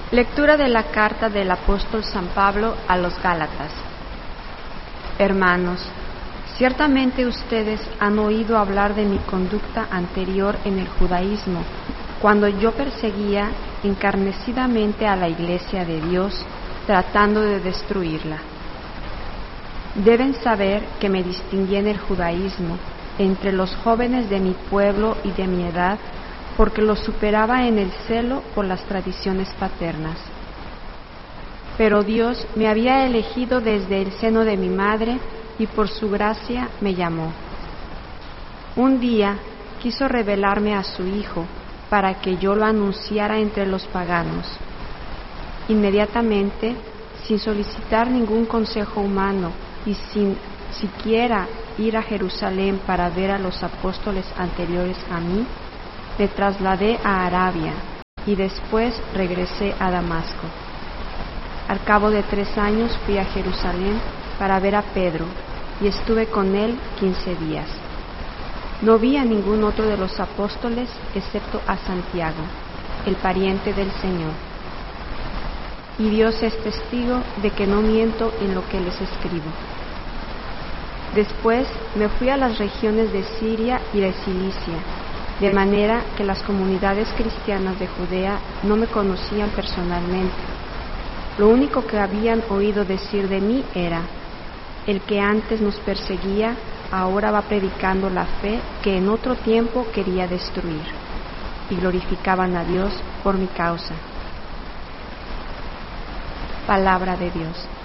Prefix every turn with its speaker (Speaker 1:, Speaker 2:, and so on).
Speaker 1: Lectura de la carta del apóstol San Pablo a los Gálatas. Hermanos, ciertamente ustedes han oído hablar de mi conducta anterior en el judaísmo, cuando yo perseguía encarnecidamente a la Iglesia de Dios, tratando de destruirla. Deben saber que me distinguí en el judaísmo entre los jóvenes de mi pueblo y de mi edad, porque los superaba en el celo por las tradiciones paternas. Pero Dios me había elegido desde el seno de mi madre y por su gracia me llamó. Un día quiso revelarme a su Hijo para que yo lo anunciara entre los paganos. Inmediatamente, sin solicitar ningún consejo humano y sin siquiera ir a Jerusalén para ver a los apóstoles anteriores a mí, me trasladé a Arabia y después regresé a Damasco. Al cabo de 3 años fui a Jerusalén para ver a Pedro y estuve con él 15 días. No vi a ningún otro de los apóstoles excepto a Santiago, el pariente del Señor. Y Dios es testigo de que no miento en lo que les escribo. Después me fui a las regiones de Siria y de Cilicia, de manera que las comunidades cristianas de Judea no me conocían personalmente. Lo único que habían oído decir de mí era: el que antes nos perseguía, ahora va predicando la fe que en otro tiempo quería destruir, y glorificaban a Dios por mi causa. Palabra de Dios.